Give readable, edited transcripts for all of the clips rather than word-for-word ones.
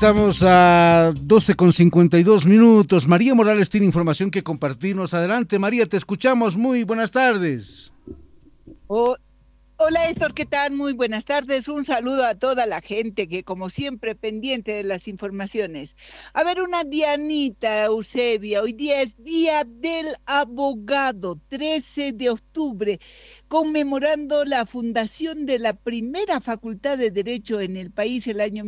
Estamos a 12:52. María Morales tiene información que compartirnos. Adelante, María, te escuchamos. Muy buenas tardes. Oh, hola Héctor, ¿qué tal? Muy buenas tardes. Un saludo a toda la gente que, como siempre, pendiente de las informaciones. A ver, una Dianita Eusebia. Hoy día es Día del Abogado, 13 de octubre, conmemorando la fundación de la primera facultad de Derecho en el país el año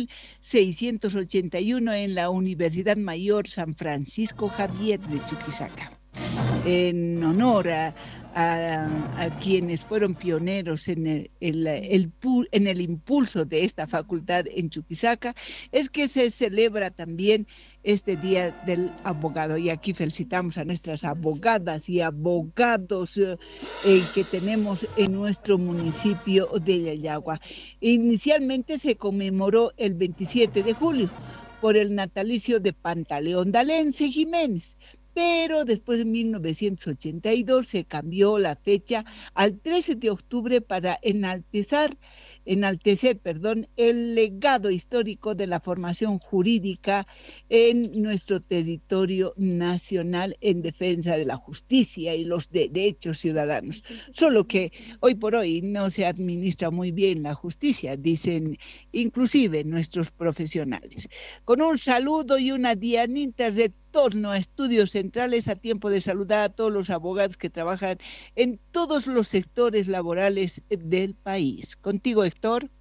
1681 en la Universidad Mayor San Francisco Javier de Chuquisaca, en honor a quienes fueron pioneros en en el impulso de esta facultad en Chuquisaca, es que se celebra también este Día del Abogado. Y aquí felicitamos a nuestras abogadas y abogados que tenemos en nuestro municipio de Yayagua. Inicialmente se conmemoró el 27 de julio por el natalicio de Pantaleón Dalense Jiménez, pero después en 1982 se cambió la fecha al 13 de octubre para enaltecer, el legado histórico de la formación jurídica en nuestro territorio nacional en defensa de la justicia y los derechos ciudadanos. Solo que hoy por hoy no se administra muy bien la justicia, dicen inclusive nuestros profesionales. Con un saludo y una dianita retorno a Estudios Centrales, a tiempo de saludar a todos los abogados que trabajan en todos los sectores laborales del país. Contigo, Héctor.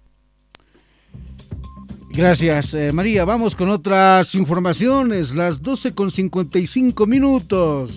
Gracias, María. Vamos con otras informaciones. Las 12:55.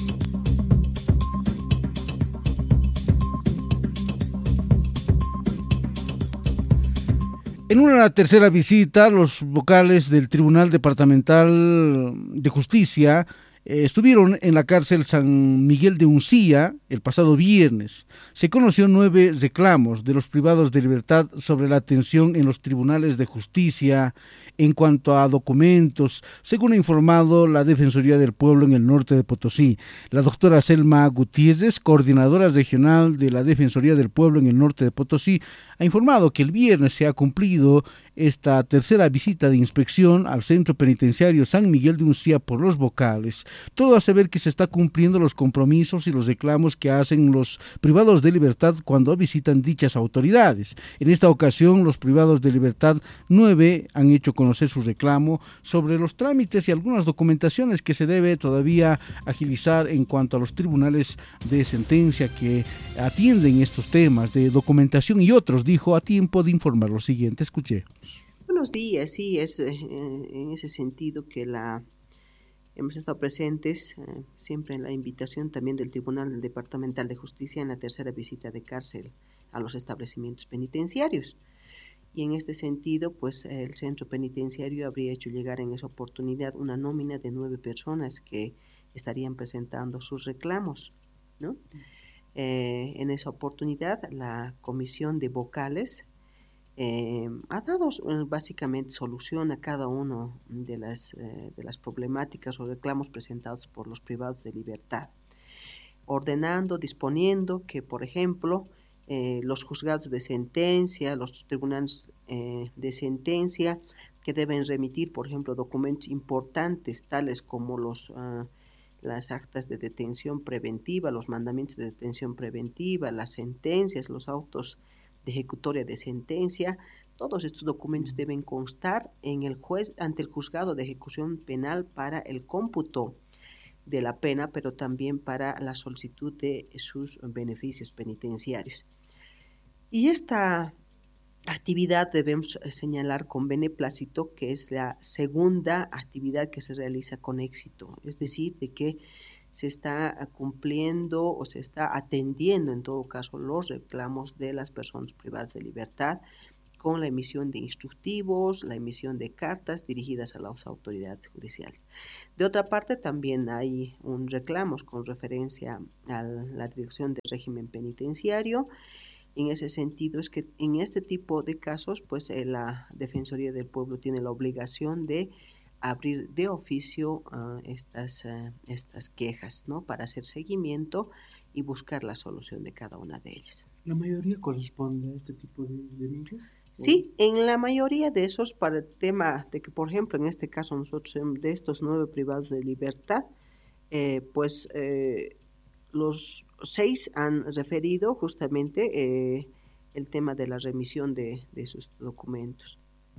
En una tercera visita, los vocales del Tribunal Departamental de Justicia estuvieron en la cárcel San Miguel de Uncía el pasado viernes. Se conoció 9 reclamos de los privados de libertad sobre la atención en los tribunales de justicia en cuanto a documentos, según ha informado la Defensoría del Pueblo en el norte de Potosí. La doctora Selma Gutiérrez, coordinadora regional de la Defensoría del Pueblo en el norte de Potosí, ha informado que el viernes se ha cumplido esta tercera visita de inspección al centro penitenciario San Miguel de Uncía por los vocales. Todo hace ver que se está cumpliendo los compromisos y los reclamos que hacen los privados de libertad cuando visitan dichas autoridades. En esta ocasión, los privados de libertad 9 han hecho conocer su reclamo sobre los trámites y algunas documentaciones que se debe todavía agilizar en cuanto a los tribunales de sentencia que atienden estos temas de documentación y otros, dijo, a tiempo de informar lo siguiente. Escuché. Buenos días, sí, es en ese sentido que hemos estado presentes siempre en la invitación también del Tribunal Departamental de Justicia en la tercera visita de cárcel a los establecimientos penitenciarios. Y en este sentido, pues el centro penitenciario habría hecho llegar en esa oportunidad una nómina de 9 personas que estarían presentando sus reclamos, ¿no? En esa oportunidad, la comisión de vocales ha dado básicamente solución a cada uno de las problemáticas o reclamos presentados por los privados de libertad, ordenando, disponiendo que, por ejemplo, los juzgados de sentencia, los tribunales de sentencia, que deben remitir, por ejemplo, documentos importantes tales como las actas de detención preventiva, los mandamientos de detención preventiva, las sentencias, los autos de ejecutoria de sentencia, todos estos documentos deben constar en el juez ante el juzgado de ejecución penal para el cómputo de la pena, pero también para la solicitud de sus beneficios penitenciarios. Y esta actividad debemos señalar con beneplácito que es la segunda actividad que se realiza con éxito, es decir, de que se está cumpliendo o se está atendiendo en todo caso los reclamos de las personas privadas de libertad con la emisión de instructivos, la emisión de cartas dirigidas a las autoridades judiciales. De otra parte, también hay reclamos con referencia a la Dirección del Régimen Penitenciario. En ese sentido es que en este tipo de casos, pues la Defensoría del Pueblo tiene la obligación de abrir de oficio estas quejas, ¿no? Para hacer seguimiento y buscar la solución de cada una de ellas. ¿La mayoría corresponde a este tipo de denuncias? Sí, en la mayoría de esos, para el tema de que, por ejemplo, en este caso nosotros, de estos 9 privados de libertad, los 6 han referido justamente el tema de la remisión de sus documentos.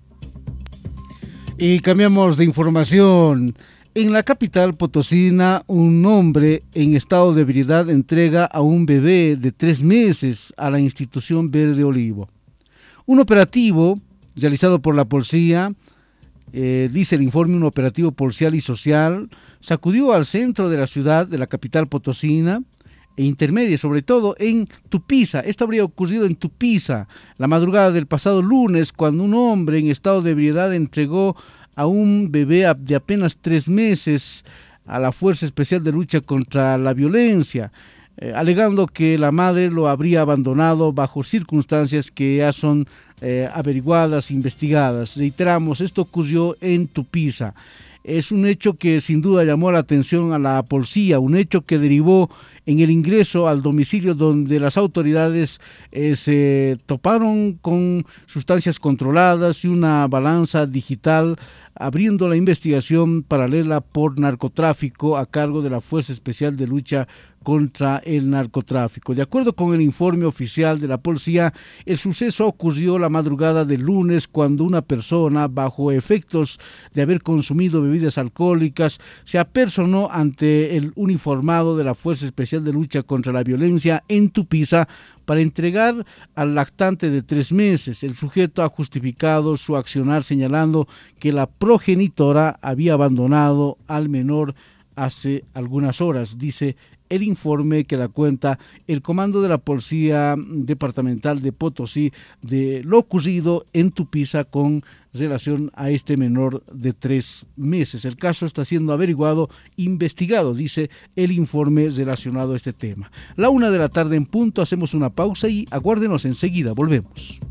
Y cambiamos de información. En la capital potosina, un hombre en estado de ebriedad entrega a un bebé de 3 meses a la institución Verde Olivo. Un operativo realizado por la policía, dice el informe, un operativo policial y social, sacudió al centro de la ciudad, de la capital potosina, e intermedia, sobre todo en Tupiza. Esto habría ocurrido en Tupiza la madrugada del pasado lunes, cuando un hombre en estado de ebriedad entregó a un bebé de apenas 3 meses a la Fuerza Especial de Lucha contra la Violencia, alegando que la madre lo habría abandonado bajo circunstancias que ya son averiguadas, investigadas. Reiteramos, esto ocurrió en Tupiza. Es un hecho que sin duda llamó la atención a la policía, un hecho que derivó en el ingreso al domicilio, donde las autoridades se toparon con sustancias controladas y una balanza digital, abriendo la investigación paralela por narcotráfico a cargo de la Fuerza Especial de Lucha contra el Narcotráfico. De acuerdo con el informe oficial de la policía, el suceso ocurrió la madrugada del lunes, cuando una persona bajo efectos de haber consumido bebidas alcohólicas se apersonó ante el uniformado de la Fuerza Especial de Lucha contra la Violencia en Tupiza para entregar al lactante de 3 meses. El sujeto ha justificado su accionar señalando que la progenitora había abandonado al menor hace algunas horas, dice el informe que da cuenta el comando de la Policía Departamental de Potosí de lo ocurrido en Tupiza con relación a este menor de 3 meses. El caso está siendo averiguado, investigado, dice el informe relacionado a este tema. 1:00 p.m, hacemos una pausa y aguárdenos, enseguida volvemos.